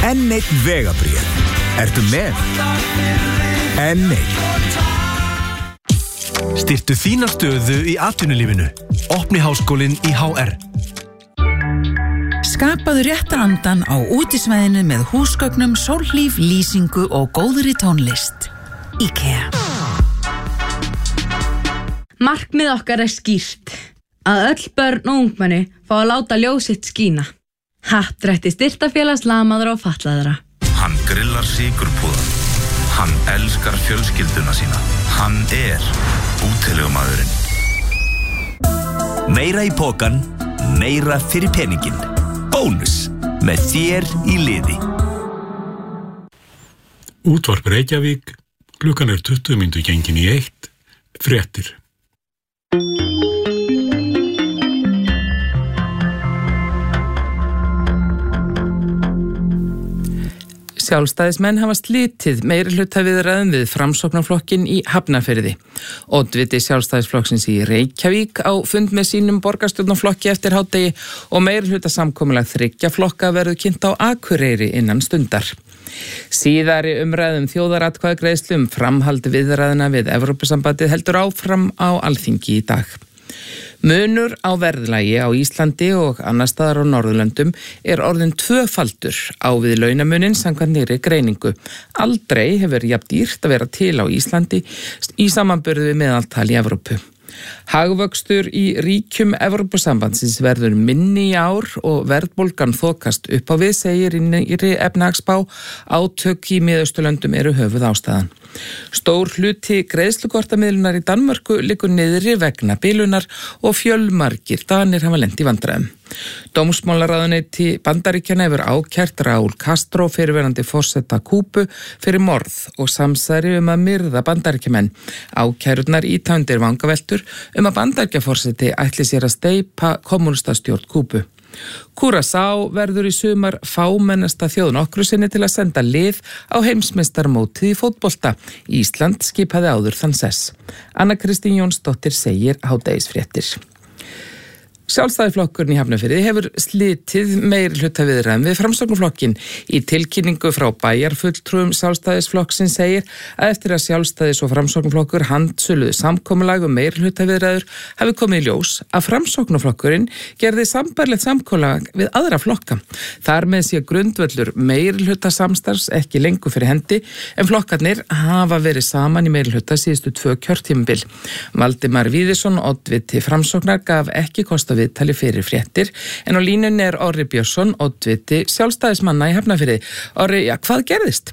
Enn einn vegabréf. Ertu með? Enn einn. Styrktu þína stöðu í atvinnulífinu. Opni háskólinn í HR. Skapaðu rétta andan á útisvæðinu með húsgögnum, sólhlíf, lýsingu og góðri tónlist. IKEA. Markmið okkar skýrt. Að öll börn og ungmenni fá að láta ljós sitt skína. Happdrætti styrktafélags lamaðra og fatlaðra. Hann grillar sykurpúða. Hann elskar fjölskylduna sína. Hann útilegumaðurinn. Meira í pokan, meira fyrir peningin. Bónus með þér í liði. Útvarp Reykjavík, klukkan 20 mínútur gengin í 1, fréttir. Sjálfstæðismenn hafa slitið meirihlutaviðræðum við Framsóknarflokkinn í Hafnarfirði. Oddviti Sjálfstæðisflokksins í Reykjavík á fund með sínum borgarstjórnarflokki eftir hádegi og meirihlutasamkomulag 3 flokka verður kynnt á Akureyri innan stundar. Síðari umræðum þjóðaratkvæðagreiðslu framhald viðræðina við Evrópusambandið heldur áfram á Alþingi í dag. Munur á verðlagi á Íslandi og annars staðar á Norðurlöndum orðinn 2-faldur á við launamunin samkvæmt nýrri greiningu. Aldrei hefur jafn dýrt að vera til á Íslandi í samanburði við meðaltal í Evrópu. Hagvöxtur í ríkjum Evrópusambandsins verður minni í ár og verðbólgan þokast upp á við, segir í nýrri efnahagsspá. Átök í Miðausturlöndum eru höfuð ástæðan. Stór hluti greiðslukortamiðlunar í Danmörku liggur niðri vegna bilunar og fjölmargir Danir hafa lent í vandræðum. Dómsmálaráðuneyti Bandaríkjanna hefur ákært Raúl Castro, fyrrverandi forseta Kúbu, fyrir morð og samsæri að myrða Bandaríkjamenn. Ákærurnar ýta undir vangaveltur að Bandaríkjaforseti ætli sér að steypa kommúnistastjórn Kúbu. Curaçao verður í sumar fámennasta þjóð nokkru sinni til að senda lið á heimsmeistarmótið í fótbolta. Ísland skipaði áður þann sess. Anna Kristín Jónsdóttir segir hádegisfréttir. Sjálfstæðisflokkurinn í Hafnarfirði hefur slitið meirihlutaviðræðum við Framsóknarflokkinn. Í tilkynningu frá bæjarfulltrúum Sjálfstæðisflokksins segir að eftir að Sjálfstæðis- og Framsóknarflokkur handsöluðu samkomulag meirihlutaviðræður hafi komið í ljós að Framsóknarflokkurinn gerði sambærilegt samkomulag við aðra flokka. Þar með sé grundvöllur meirihlutasamstarfs ekki lengur fyrir hendi, en flokkarnir hafa verið saman í meirihlhuta síðustu 2 kjörtímabil. Valdimar Víðisson, oddviti Framsóknar, gaf ekki kost viðtali fyrir fréttir, en á línunni Orri Björnsson, oddviti Sjálfstæðismanna í Hafnarfirði. Orri, hvað gerðist?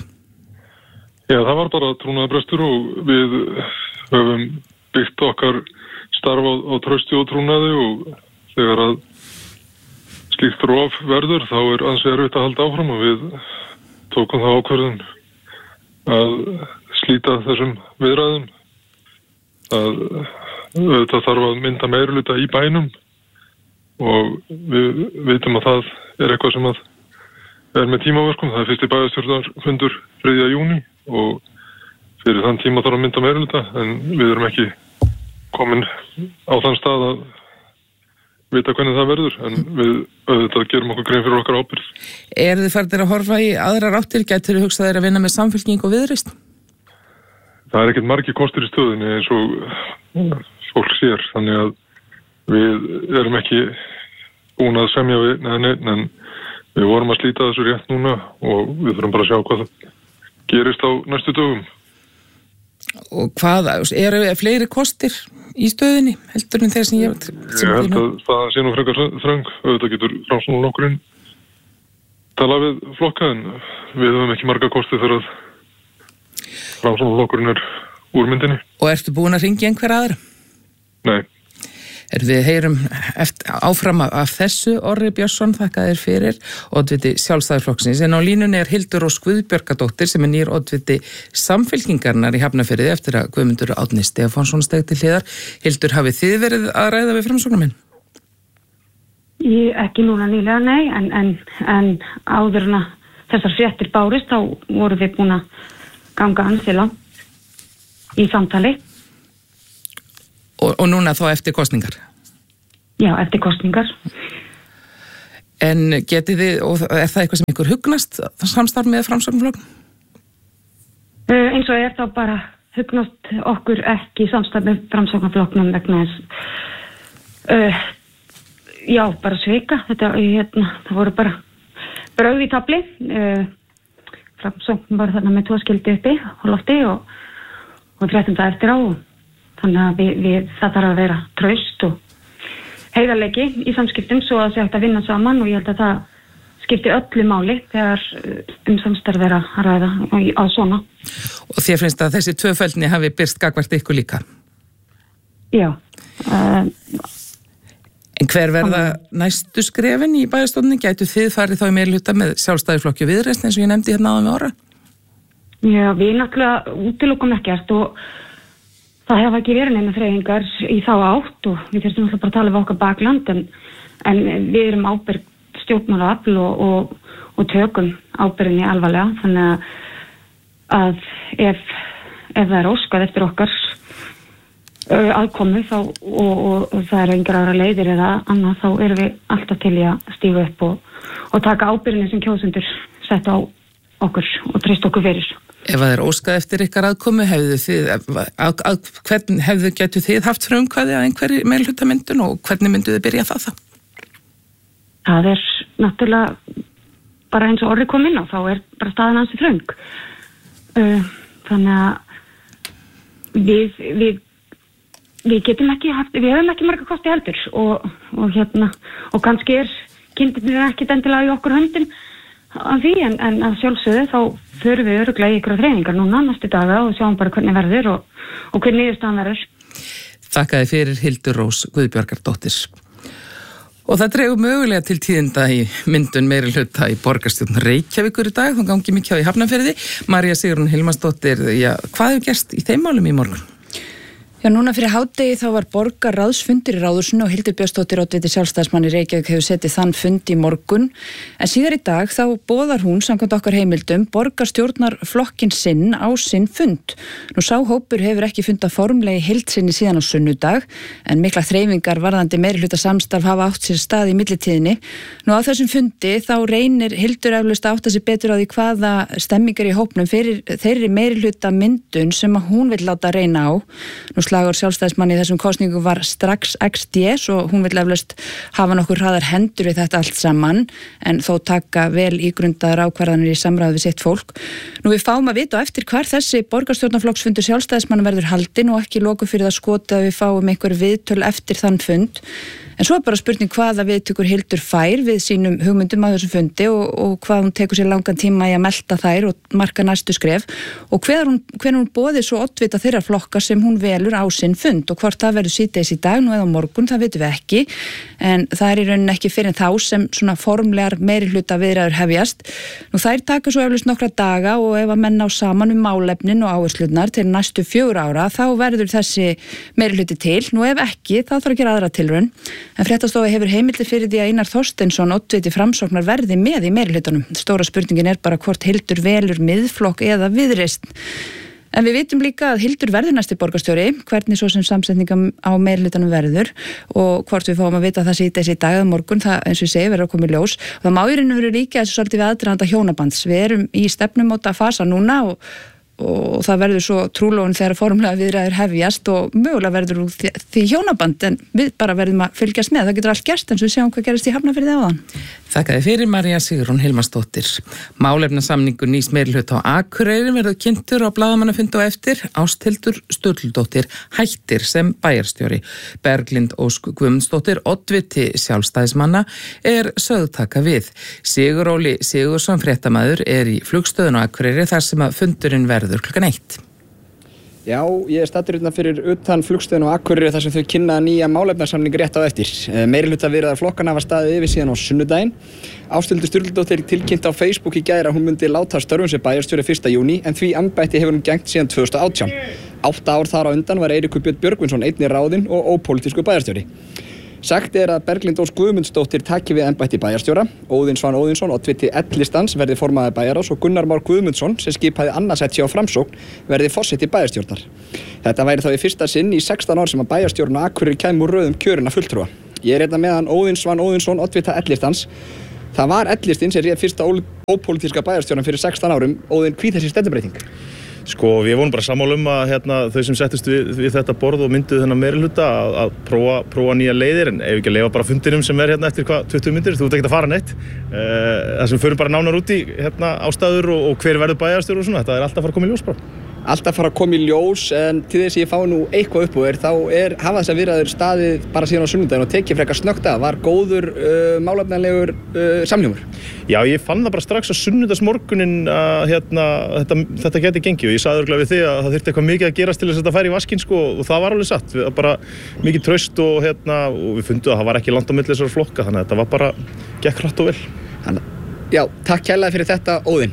Já, það var bara trúnaðarbrestur og við höfum byggt okkar starf á trausti og trúnaði, og þegar að slíkt rof verður þá ansi erfitt að halda áfram, og við tókum þá ákvörðun að slíta þessum viðræðum. Það þarf að mynda meirihluta í bænum, og við veitum að það eitthvað sem að með tímaverkum. Það fyrsti bæjarstjórnarfundur 3. júní, og fyrir þann tíma þarf að mynda meirihluta, en við erum ekki komin á þann stað að vita hvernig það verður, en við auðvitað gerum okkur grein fyrir okkar ábyrgð. Þið farnir að horfa í aðrar áttir? Gætirðu hugsað þér að vinna með Samfylking og Viðreisn? Það ekkert margir kostir í stöðunni eins og fólk sér, þannig að við erum ekki búin að semja við neðan, en við vorum að slíta þessu rétt núna og við þurfum bara að sjá hvað það gerist á næstu dögum. Og hvað, eru fleiri kostir í stöðunni heldur en þeir sem ég held að það sé nú frekar þröng. Auðvitað getur Framsóknarflokkurinn tala við flokka, en við höfum ekki marga kosti þegar að Framsóknarflokkurinn úr myndinni. Og ertu búin að hringja einhver aðra? Nei. Við heyrum áfram af þessu. Orri Björnsson, þakka þér fyrir, oddviti Sjálfstæðisflokksins. En á línunni Hildur Rós Guðbjörgadóttir, sem nýr oddviti Samfylkingarinnar í Hafnarfirði eftir að Guðmundur Árni Stefánsson steig til hliðar. Hildur, hafið þið verið að ræða við Framsóknarmenn? Ekki núna nýlega, nei, en áður en þessar fréttir bárist, þá voru við búin að ganga ansi langt í samtali. Og núna þá eftir kosningar? Já, eftir kosningar. En getið þið, og er það eitthvað sem ykkur hugnast samstarf með Framsóknarflokknum? Eins og þá bara hugnast okkur ekki samstarf með Framsóknarflokknum vegna þess bara sveika. Það voru bara brauð í tafli. Framsókn var þarna með 2 skildi uppi á lofti og 13 eftir á. Þannig að það þarf að vera traust og heiðarleiki í samskiptum svo að sé hægt að vinna saman og ég held að það skipti öllu máli þegar samstarf vera að ræða á svona. Og þér finnst að þessi tvöföldni hafi birst gagnvart ykkur líka? Já. En hver verða næstu skrefin í bæjarstjórninni? Gætu þið farið þá í meirihluta með Sjálfstæðisflokki og Viðreisn eins og ég nefndi hérna áðan við orða? Já, við náttúrulega útilokum ekkert og það hefur ekki verið neina þreifingar í þá átt og við þurfum náttúrulega bara að tala við okkar bakland en við erum ábyrg stjórnmálaafl og tökum ábyrginni alvarlega þannig að ef það óskað eftir okkar aðkomu þá og það engar aðra leiðir eða annað þá erum við alltaf til í að stíga upp og taka ábyrginni sem kjósendur sett á okkur og treysta okkur fyrir. Ef það óskað eftir ykkar aðkomu gætu þið haft frumkvæði að einhverju meirihlutamyndun og hvernig myndu þið byrja það þá? Það náttúrulega bara eins og orðið kom inn á, þá bara staðan ansi þröng. Þannig að við getum ekki við höfum ekki marga kosti heldur og kannski kindurnir ekkert endilega í okkur höndin af því en að sjálfsögðu þá förum við örugglega í ykkur þreifingar núna næstu daga og sjáum bara hvernig verður og hvernig niðurstaðan verður. Þakkaði fyrir Hildur Rós Guðbjargardóttir. Og það dregur mögulega til tíðinda í myndun meirihluta í borgarstjórn Reykjavíkur í dag, þá gangi mikið á í Hafnarfirði. María Sigrún Hilmarsdóttir, hvað hefur gerst í þeim málum í morgun? Já, núna fyrir hádegi þá var borgarráðsfundur í Ráðhúsinu og Hildur Björnsdóttir oddviti Sjálfstæðismann í Reykjavík hefur setið þann fund í morgun. En síðar í dag þá boðar hún, samkvæmt okkar heimildum, borgarstjórnarflokkin sinn á sinn fund. Nú sá hópur hefur ekki fundað formlega í heild sinni síðan á sunnudag, en mikla þreifingar varðandi meirihluta samstarf hafa átt sér stað í millitíðinni. Nú á þessum fundi þá reynir Hildur eflaust að átta sig betur á því hvaða stemmingar í hópnum fyrir þeirri meirihluta myndun sem að hún vill láta reyna á. Nú slagur Sjálfstæðismanni í þessum kosningum var strax XD og hún vill eflaust hafa nokkur hraðar hendur við þetta allt saman en þó taka vel ígrundaðar ákvarðanir í samráði við sitt fólk. Nú við fáum að vita á eftir hvar þessi borgarstjórnarflokksfundur Sjálfstæðismanna verður haldinn og ekki loku fyrir það skoti að við fáum einhver viðtöl eftir þann fund. En svo bara spurning hvaða viðtökur Hildur fær við sínum hugmyndum á þessum fundi og hvað hún tekur sér langan tíma í að melta þær og marka næstu skref og hvenær hún boðið svo oddvita þeirra flokka sem hún velur á sinn fund og hvort það verður síðdegis í dag nú eða á morgun, það vitum við ekki en það í rauninni ekki fyrir þá sem svona formlegar meirihluta viðræður hefjast. Nú þær taka svo eflaust nokkra daga og ef að menn ná saman málefnin og áherslurnar til næstu 4 ára þá verður þessi meirihluti til. Nú ef ekki þá þarf að gera aðra tilraun. En Fréttastofa hefur heimildir fyrir því að Einar Þorsteinsson oddviti Framsóknar verði með í meirihlutanum. Stóra spurningin bara hvort Hildur velur Miðflokk eða Viðreisn. En við vitum líka að Hildur verður næsti borgarstjóri, hvernig svo sem samsetningum á meirihlutanum verður og hvort við fáum að vita það síðdegis í dag eða morgun, það eins og ég segi verður að koma í ljós. Og það má í raun og veru líka þessu svolítið við aðdraganda hjónabands. Við erum í stefnumóta fasa núna og það verður svo trúlóun þegar formlega viðræður hefjast og mögulega verður úr því hjónaband en við bara verðum að fylgjast með, það getur allt gerst eins og við sjáum hvað gerist í Hafnarfirði áðan. Þakkaði fyrir María Sigrún Hilmarsdóttir. Málefnasamningur nýs meirihluta á Akureyri verður kynntur á blaðamannafundi á eftir. Ásthildur Sturludóttir hættir sem bæjarstjóri. Berglind Ósk Guðmundsdóttir, oddviti Sjálfstæðismanna, sögð taka við. Siguróli Sigursson fréttamaður í flugstöðun á Akureyri þar sem að fundurinn verður klukkan 1. Já, ég stattur fyrir utan flugstöðun á Akureyri þar sem þau kynna nýja málefnasamning rétt á eftir. Meirihluta viðræður flokkana var staðið yfir síðan á sunnudaginn. Ásthildur Sturludóttir tilkynnt á Facebook í gær að hún myndi láta störfum sem bæjarstjóri 1. júní en því embætti hefur hún gegnt síðan 2018. 8 ár þar á undan var Eiríkur Björn Björgvinsson einnig ráðinn og ópólitískur bæjarstjóri. Sagt að Berglind Ósk Guðmundsdóttir taki við embætti bæjarstjóra, Óðinn Svan Óðinsson oddviti L-listans verði formaður bæjarráðs og Gunnar Már Guðmundsson sem skipaði annarsæti á Framsókn verði forseti bæjarstjórnar. Þetta væri þá í fyrsta sinn í 16 ár sem að bæjarstjórn á Akureyri kæmi úr röðum kjörinna fulltrúa. Ég einna með hann Óðinn Svan Óðinsson oddvita L-listans. Það var Ellistinn sem réð fyrsta ópólitíska bæjarstjóran fyrir 16 árum. Óðinn, hví þessi stefnubreiting? Sko, við vorum bara sammála að þau sem settust við þetta borð og mynduðu þennan meirihluta að prófa nýja leiðir, en ef ekki að leyfa bara fundinum sem eftir 20 myndir, þú ert ekki að fara neitt. Það sem förum bara nánar út í ástæður og hver verður bæjarstjóri og svona, þetta alltaf að fara að koma í ljós bara. Alltaf fara að koma í ljós, en til þess að ég fá nú eitthvað upp úr þá hafa þessar viðræður staðið bara síðan á sunnudaginn og tekið frekar snöggt að. Var góður, málefnalegur samhljómur? Já, ég fann það bara strax á sunnudagsmorguninn að þetta geti gengið og ég sagði örugglega við þig að það þyrfti eitthvað mikið að gerast til þess að þetta færi í vaskinn sko, og það var alveg satt. Bara mikið traust og við fundum að það var ekki langt á milli þessara flokka, þannig að þetta var bara gekk hratt og vel. Já, takk kærlega fyrir þetta, Óðinn.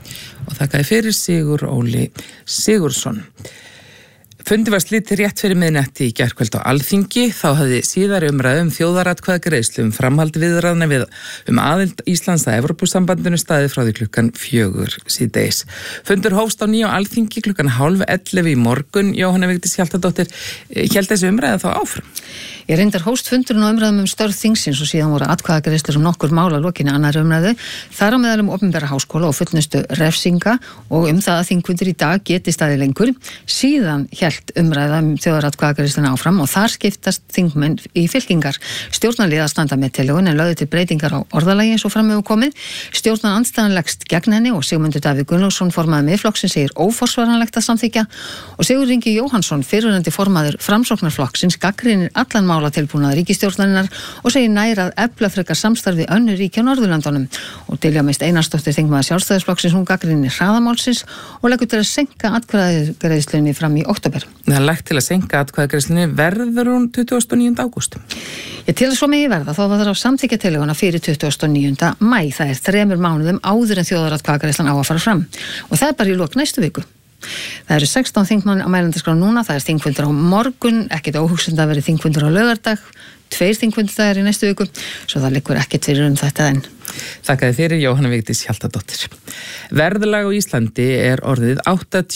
Og þakkaði fyrir Sigur Óli Sigurðsson. Fundi var slitið rétt fyrir miðnætti í gærkvöld á Alþingi, þá hafði síðari umræðu þjóðaratkvæðagreiðslu framhald viðræðna aðild Íslands að Evrópusambandinu staðið frá því 4:00 síðdegis. Fundur hófst á nýju á Alþingi 10:30 í morgun. Jóhanna Vigdís Hjaltadóttir, hélt þessi umræða þá áfram? Ég reyndar hófst fundurinn á umræðum störf þingsins og síðan voru atkvæðagreiðslur nokkur mál að lokinni annarri umræðu, þar á meðal opinbera háskóla og fullnustu refsinga og það að þingfundur í dag geti staðið lengur. Síðan hélt umræða þjóðaratkvæðagreiðsluna áfram og þar skiptast þingmenn í fylkingar. Stjórnarliðar standa með tillögun en lögðu til breytingar á orðalagi eins og fram hefur komið. Stjórnarandstaðan leggst gegn henni og Sigmundur Davíð Gunnlaugsson, formaður Miðflokksins, segir óforsvaranlegt að samþykkja og Sigurður Ingi Jóhannsson, fyrrverandi formaður Framsóknarflokksins, gagnrýnir allan málatilbúnað ríkisstjórnarinnar og segir nær að efla frekar samstarfi önnur ríki á Norðurlöndunum. Og Diljá Mist Einarsdóttir, þingmaður Sjálfstæðisflokksins, hún gagnrýnir hraðamálsins og leggur til að seinka atkvæðagreiðslunni fram í október. Það er lagt til að seinka atkvæðagreiðslunni, verður hún 29. ágúst? Ég til að svo megi verða, þá var það á samþykkja tillöguna fyrir 29. maí, það 3 mánuðum áður en þjóðaratkvæðagreiðslan á að fara fram og það bara í lok næstu viku. Það eru 16 þingmenn á mælendaskrá núna, það þingfundur á morgun, ekkert óhugsandi að veri þingfundur á laugardag, 2 þingfundur það í næstu viku, svo það liggur ekkert fyrir þetta enn. Þakkaði fyrir Jóhanna Vigdís Hjaltadóttir. Verðlag á Íslandi orðið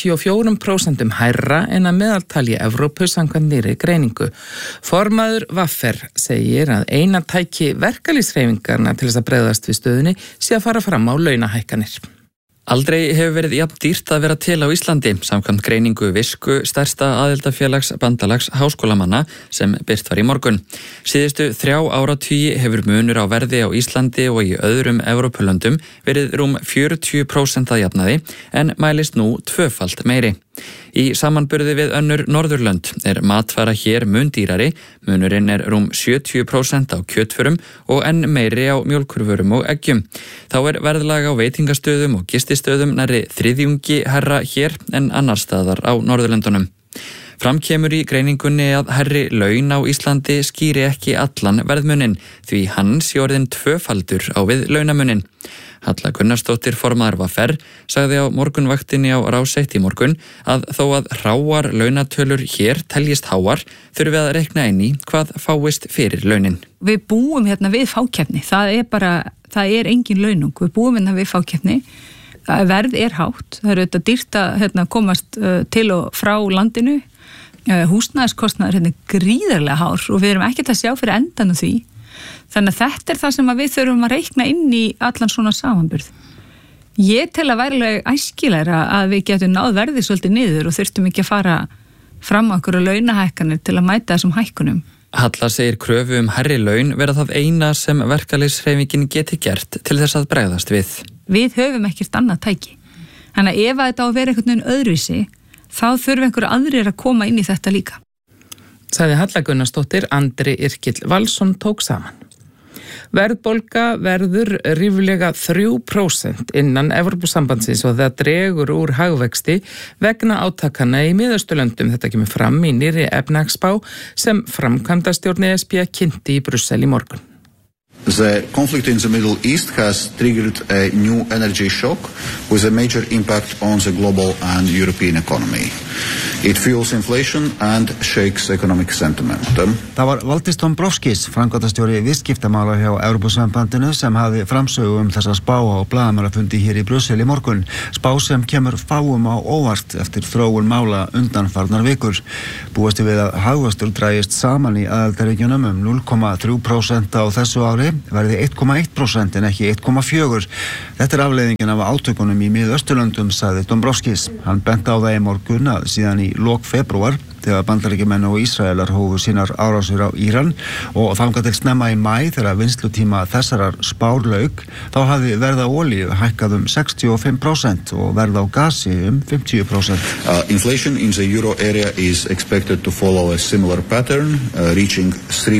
84% hærra en að meðaltali Evrópu samkvæmt nýrri greiningu. Formaður VR segir að eina tæki verkalýðshreyfingarna til þess að bregðast við stöðunni sé að fara fram á launahækkanir. Aldrei hefur verið jafn dýrt að vera til á Íslandi, samkvæmt greiningu Visku, stærsta aðildafélags bandalags háskólamanna sem birt var í morgun. Síðustu 3 áratugi hefur munur á verði á Íslandi og í öðrum Evrópulöndum verið rúm 40% að jafnaði en mælist nú 2-falt meiri. Í samanburði við önnur Norðurlönd matvara hér mun dýrari, munurinn rúm 70% á kjötförum og enn meiri á mjólkurvörum og eggjum. Þá verðlag á veitingastöðum og gististöðum nærri 3/3 herra hér en annar staðar á Norðurlöndunum. Fram kemur í greiningunni að hærri laun á Íslandi skýri ekki allan verðmunin, því hann sé orðinn 2-faldur á við launamunin. Halla Gunnarsdóttir, formaður VR, sagði á morgunvaktinni á Rás 1 í morgun að þó að hráar launatölur hér teljist háar, þurfi að rekna inn í hvað fáist fyrir launin. Við búum hérna við fákeppni, það engin launung, við búum hérna við fákeppni, verð hátt, það auðvitað dýrt að komast til og frá landinu, húsnæðiskostnaður gríðarlega hár og við erum ekkert að sjá fyrir endan á því. Þannig að þetta það sem við þurfum að reikna inn í allan svona samanburð. Ég tel að væri æskilegra að við getum náð verðið svolítið niður og þurftum ekki að fara fram á okkur launahækkanir til að mæta þessum hækkunum. Halla segir kröfu hærri laun vera það eina sem verkalýðshreyfingin geti gert til þess að bregðast við. Við höfum ekkert annað tæki. Þannig að ef þetta á að vera einhvern veginn öðruvísi, þá þurfum einhverju aðrir að koma inn í þetta líka. Sagði Halla Gunnarsdóttir, Andri Yrkill Valsson tók saman. Verðbólga verður ríflega 3% innan Evrópusambandsins og það dregur úr hagvexti vegna átakana í Miðausturlöndum. Þetta kemur fram í nýrri efnahagsspá sem framkvæmdastjórn ESB kynnti í Brussel í morgun. The conflict in the Middle East has triggered a new energy shock with a major impact on the global and European economy. It fuels inflation and shakes economic sentiment. Það var Valdis Dombrovskis, framkvæmdastjóri viðskiptamála hjá Evrópusambandinu sem hafði framsögu þessa spá á blaðamannafundi hér í Brussel í morgun. Spá sem kemur fáum á óvart eftir þróun mála undanfarnar vikur. Búast við að hagvöxtur dragist saman í aðildarríkjunum 0,3% á þessu ári, verði 1,1% en ekki 1,4%. Þetta afleiðingin af átökunum í Mið-Austurlöndum, sagði Dombrovskis. Hann benti á það í morgun að síðan í lok febrúar, þegar Bandaríkjamenn og Ísraelar hófu sínar árásir á Íran og þangað til snemma í maí þegar vinnslutíma þessarar spár lauk, þá hafði verð á olíu hækkað 65% og verð á gasi 50%. Inflation in the euro area is expected to follow a similar pattern, reaching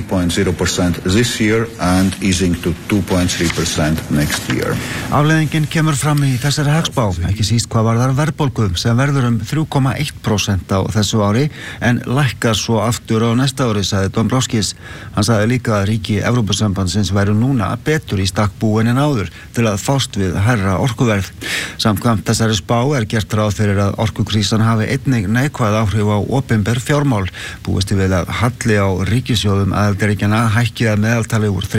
3.0% this year and easing to 2.3% next year. Afleiðingin kemur fram í þessari hagspá, ekki síst hvað varðar verðbólgu sem verður 3,1% á þessu ári en lækkar svo aftur á næsta ári, sagði Dombrovskis. Hann sagði líka að ríki Evrópusambandsins væru núna betur í stakk búin en áður til að fást við hærra orkuverð. Samkvæmt þessari spá gert ráð fyrir að orkukrísan hafi einnig neikvæð áhrif á opinber fjármál. Búist við að halli á ríkissjóðum aðildarríkjanna hækki að meðaltali úr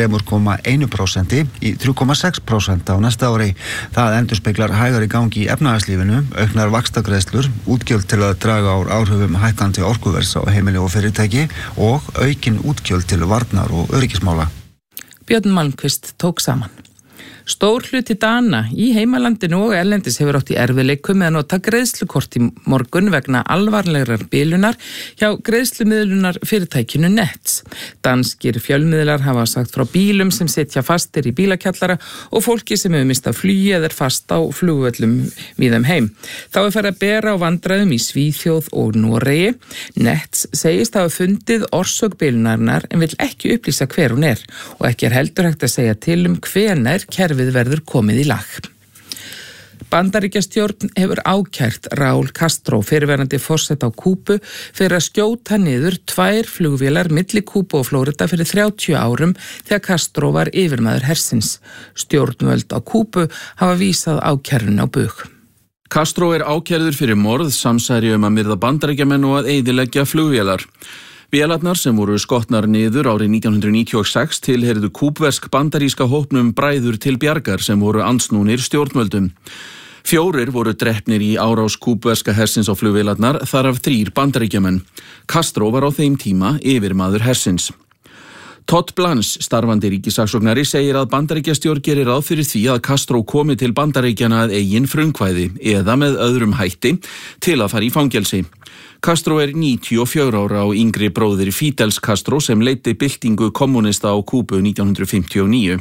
3,1% í 3,6% á næsta ári. Það endurspeglar hægari gangi í efnahagslífinu, auknar vaxtagreiðslur, útgjöld til að draga úr áhrifum hækkandi orkuverðs á heimili og fyrirtæki og aukin útgjöld til varnar og öryggismála. Björn Malmqvist tók saman. Stór hluti Dana í heimalandinu og erlendis hefur átt í erfiðleikum með að nota greiðslukort í morgun vegna alvarlegrar bilunar hjá greiðslumiðlunar fyrirtækinu Nets. Danskir fjölmiðlar hafa sagt frá bílum sem sitja fastir í bílakjallara og fólki sem hefur mistað flugi eða fast á flugvöllum víðum heim. Þá farið að bera á vandræðum í Svíþjóð og Noregi. Nets segist hafa fundið orsök bilunarinnar en vill ekki upplýsa hver hún og ekki heldur hægt að segja til hvenær kerfið verður komið í lag. Bandaríkjastjórn hefur ákært Raúl Castro, fyrrverandi forseta á Kúbu, fyrir að skjóta niður 2 flugvélar milli Kúbu og Flórida fyrir 30 árum þegar Castro var yfirmaður hersins. Stjórnvöld á Kúbu hafa vísað ákærun á bug. Castro ákærður fyrir morð, samsæri að myrða Bandaríkjamenn og að eyðileggja flugvélar. Vélarnar sem voru skotnar niður árið 1996 tilheyrðu kúbversk bandaríska hópnum Bræður til bjargar sem voru andsnúnir stjórnvöldum. 4 voru drepnir í árás kúbverska hersins á flugvélarnar, þar af 3 bandaríkjamenn. Castro var á þeim tíma yfirmaður hersins. Todd Blanche, starfandi ríkissaksóknari, segir að Bandaríkjastjórn gerir ráð fyrir því að Castro komi til Bandaríkjana að eigin frumkvæði eða með öðrum hætti til að fara í fangelsi. Castro 94 ára og yngri bróðir Fidel Castro sem leiddi byltingu kommunista á Kúbu 1959.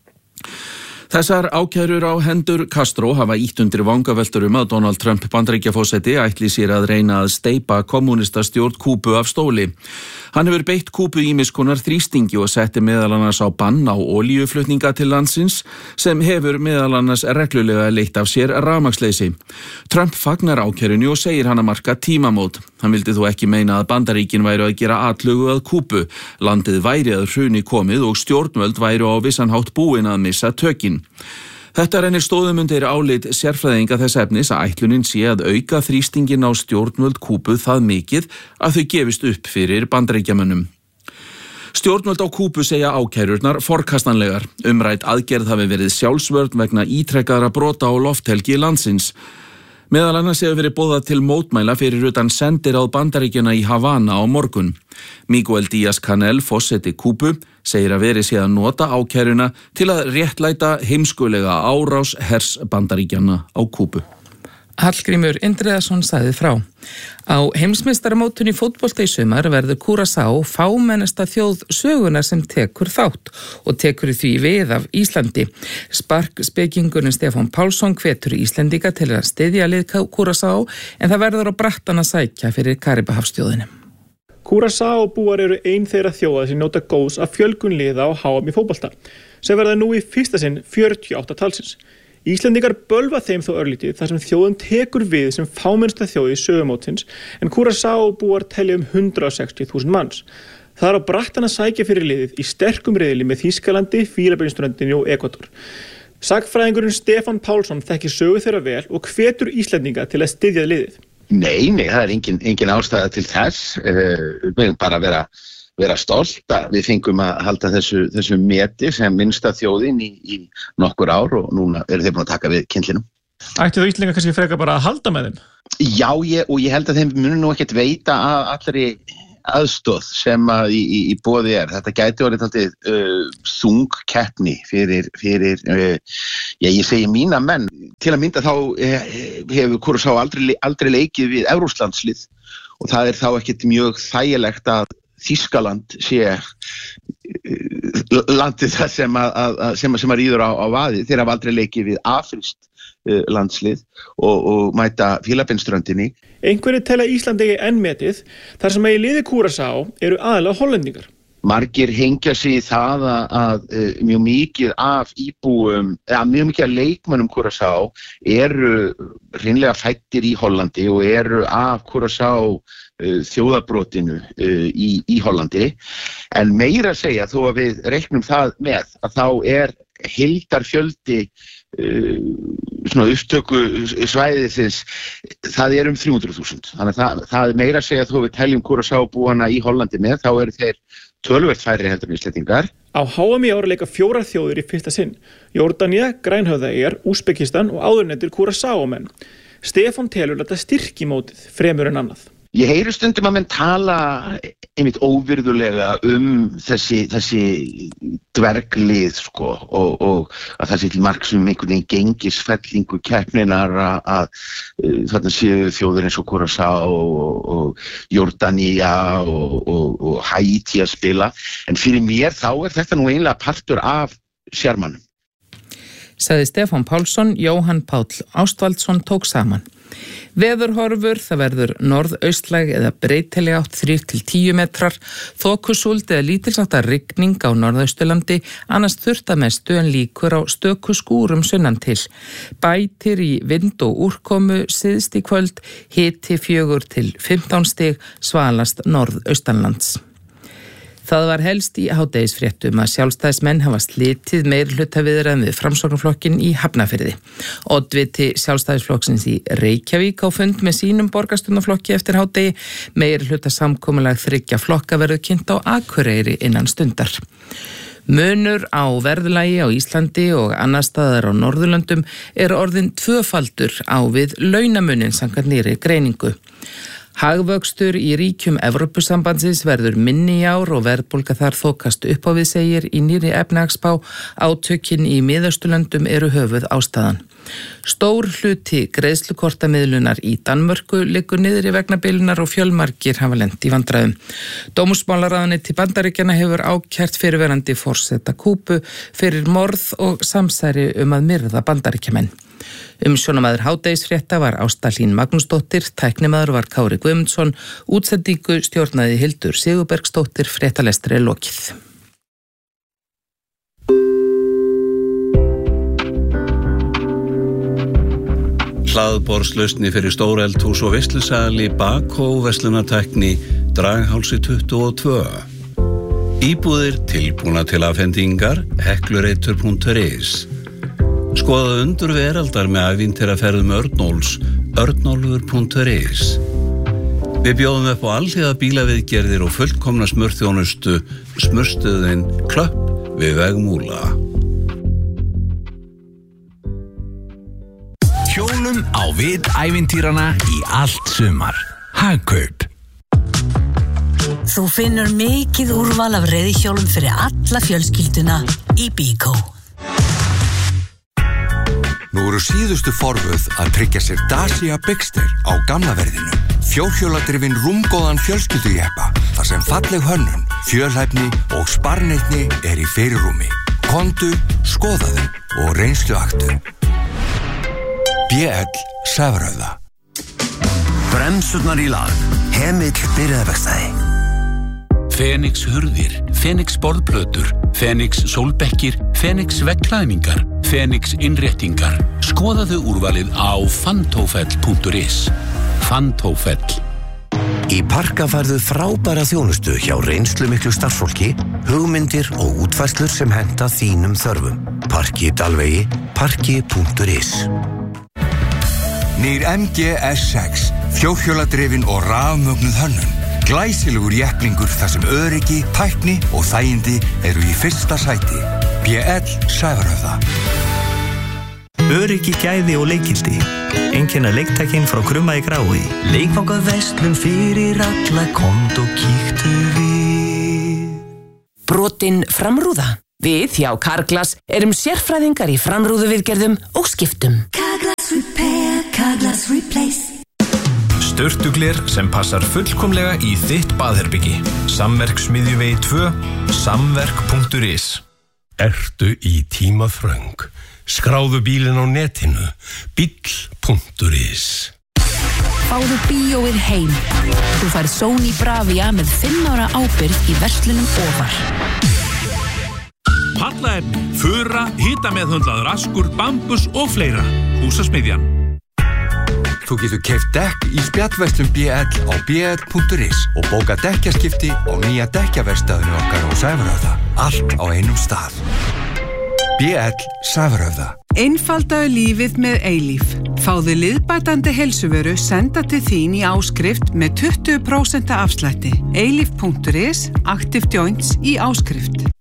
Þessar ákærur á hendur Castro hafa ýtt undir vangaveltur að Donald Trump Bandaríkjaforseti ætli sér að reyna að steypa kommunistastjórn Kúbu af stóli. Hann hefur beitt Kúbu ýmiss konar þrýstingi og setti meðal annars á bann á olíuflutninga til landsins sem hefur meðal annars reglulega leitt af sér rafmagnsleysi. Trump fagnar ákærunni og segir hann að marka tímamót. Hann vildi þó ekki meina að Bandaríkin væru að gera atlögu að Kúbu. Landið væri að hruni komið og stjórnvöld væru á vissan hátt búin að missa tökin. Þetta rennir stóðum undir álit sérfræðinga þess efnis að ætlunin sé að auka þrýstingin á stjórnvöld Kúbu það mikið að þau gefist upp fyrir Bandaríkjamönnum. Stjórnvöld á Kúbu segja ákærurnar forkastanlegar. Umrædd aðgerð hafi verið sjálfsvörn vegna ítrekkaðra brota á lofthelgi landsins. Meðal annars hefur verið boðað til mótmæla fyrir utan sendiráð Bandaríkjana í Havana á morgun. Miguel Díaz-Canel, forseti Kúbu, segir að verið sé að nota ákæruna til að réttlæta heimskulega árás hers Bandaríkjana á Kúbu. Hallgrímur Indriðason sagði frá. Á heimsmeistaramótinu í fótbolta í sumar verður Curaçao fámennasta þjóð sögunar sem tekur þátt og tekur því við af Íslandi. Sparkspekingurinn Stefán Pálsson hvetur Íslendinga til að styðja lið Curaçao en það verður á brattan að sækja fyrir Karibahafsþjóðinni. Curaçao búar eru ein þeirra þjóða sem njóta góðs af fjölgun liða á HM í fótbolta sem verða nú í fyrsta sinn 48 talsins. Íslendingar bölva þeim þó örlítið þar sem þjóðin tekur við sem fámennsta þjóð í sögumótsins en Curaçao búar telja 160.000 manns. Það er á brattan að sækja fyrir liðið í sterkum riðli með Þýskalandi, Fílabeinsströndinni og Ekvador. Sagfræðingurinn Stefán Pálsson þekkir sögu þeirra vel og hvetur Íslendinga til að styðja liðið. Nei, það engin ástæða til þess. Við erum bara vera stolt að við fengum að halda þessu meti sem minnsta þjóðin í nokkur ár og núna eru þeir búin að taka við kynnlinum. Ættu þú Íslendingar kannski frekar bara að halda með þeim? Já, og ég held að þeim munu nú ekkert veita að allri aðstóð sem að í boði er. Þetta gæti orðið þung keppni fyrir ég segi mína menn. Til að mynda þá hefur Curaçao aldrei leikið við Evrópslandslið og það er þá ekkert mjög þægilegt að Þýskaland sé landið það sem að ríður á vaði. Þeir hafa aldrei leikið við afrískt landslið og mæta Fílabeinsströndinni. Einhverjir telja Íslandi enn metið þar sem í liði Curaçao eru aðalega hollendingar. Margir hengja sig í það að mjög mikið af íbúum, mjög mikið af leikmönnum Curaçao eru hreinlega fæddir í Hollandi og eru af Curaçao þjóðarbrotinu í Hollandi. En meira að segja, þó að við reiknum það með, að þá er heildarfjöldi svona upptöku svæðisins, það er 300.000. Þannig að það er meira að segja, þó við teljum Curaçao búana í Hollandi með, þá eru þeir töluvert færri heldur en Íslendingar. Á HM í ár leika 4 þjóðir í fyrsta sinn. Jordania, Grænhöfðaeyjar, Úsbekistan og áðurnefndir Curaçao-menn. Stefán telur þetta styrki mótið fremur en annað. Ég heyri stundum að menn tala einmitt óvirðulega þessi dverglið og að það sé til marks einhvern veginn gengisfellingu keppninar að þarna séu þjóðir eins og Curaçao og Jordania og Haiti að spila. En fyrir mér þá er þetta nú einlega partur af sjarmanum. Sagði Stefán Pálsson, Jóhann Páll Ástvaldsson tók saman. Veðurhorfur, það verður norðaustlæg eða breytileg átt 3-10 metrar, þokusúld eða lítilsháttar rigning á norðausturlandi, annars þurftamestu en líkur á stöku skúrum sunnan til. Bætir í vind og úrkomu syðst í kvöld, hiti 4-15 stig, svalast norðaustanlands. Það var helst í hádegisfréttum að sjálfstæðismenn hafa slitið meirihlutaviðræðum við Framsóknarflokkinn í Hafnarfirði. Oddviti sjálfstæðisflokksins í Reykjavík á fund með sínum borgarstjórnarflokki eftir hádegi. Meirihlutasamkomulag 3 flokka verður kynnt á Akureyri innan stundar. Munur á verðlagi á Íslandi og annar staðar á Norðurlöndum er orðinn 2-faldur á við launamunin samkvæmt nýrri greiningu. Hagvöxtur í ríkjum Evrópusambandsins verður minni í ár og verðbólga þar þokast upp á við segir í nýrri efnahagsspá. Átökin í Miðausturlöndum eru höfuð ástæðan. Stór hluti greiðslukortamiðlunar í Danmörku liggur niðri vegna bilunar og fjölmargir hafa lent í vandræðum. Dómsmálaráðuneyti Bandaríkjanna hefur ákært fyrrverandi forseta Kúbu fyrir morð og samsæri að myrða Bandaríkjamenn. Umsjónamaður hádegisfrétta var Ásta Hlín Magnúsdóttir, tæknimaður var Kári Guðmundsson, útsendingu stjórnaði Hildur Sigurbergsdóttir, fréttalestri lokið. Hlaðborðslausni fyrir stóreldhús og veislusali Bakó verslunartækni Draghálsi 22. Íbúðir tilbúna til afhendingar heklureitur.is. Skoða undur veraldar með ævintýraferðum Örnóls, örnólfur.is. Við bjóðum upp á alhliða bílaviðgerðir og fullkomna smurþjónustu, Smurstuðin Klöpp við veg Múla. Hjólum á vit ævintýrana í allt sumar. Hagkaup. Þú finnur mikið úrval af reiðhjólum fyrir alla fjölskylduna í Bíkó. Nú eru síðustu forvöð að tryggja sér Dacia Bigster á gamla verðinu. 4-hjóladrifin rúmgóðan fjölskyldujeppa, þar sem falleg hönnun, fjölhæfni og sparneytni er í fyrirrúmi. Komdu, skoðaðu og reynsluaktu. BL Safröða. Bremsurnar í lag. Hemill byrjaðverkstæði. Fenix hurðir, Fenix borðplötur, Fenix sólbekkir, Fenix veggklæðningar, Fenix innréttingar. Skoðaðu úrvalið á fantofell.is. Fantofell. Í Parka færðu frábæra þjónustu hjá reynslumiklu starfsfólki, hugmyndir og útfærslur sem henta þínum þörfum. Parki Dalvegi, parki.is. Nýr MG S6, Fjórhjóladrifin og rafmögnuð hönnun. Glæsilegur jepplingur þar sem öryggi, tækni og þægindi eru í fyrsta sæti. BL Sævarhöfða. Öryggi, gæði og leikildi. Einkenna leiktækin frá Krumma í Grái. Leikvangað verslun fyrir alla, komd og kíktu við. Brotin framrúða. Við hjá Carglass erum sérfræðingar í framrúðuviðgerðum og skiptum. Carglass Repair, Carglass Replace. Sturtugler sem passar fullkomlega í þitt baðherbyggi. Samverksmiðjuvegi 2, samverk.is. Ertu í tímaþröng? Skráðu bílinn á netinu. Bíll.is. Fáðu bíóið heim. Þú færð Sony Bravia með 5 ára ábyrgð í verslunum ofar. Pallaefni, fura, hitameðhöndlaður askur, bambus og fleira. Húsasmiðjan. Þú getur keypt dekk í spjallverslun BL á bl.is og bóka dekkjaskipti á nýja dekkjaverkstæðinu okkar á Sævarhöfða. Allt á einum stað. BL Sævarhöfða. Einfaldaðu lífið með Eilíf. Fáðu liðbætandi heilsuvöru senda til þín í áskrift með 20% afslætti. Eilíf.is, Active Joints í áskrift.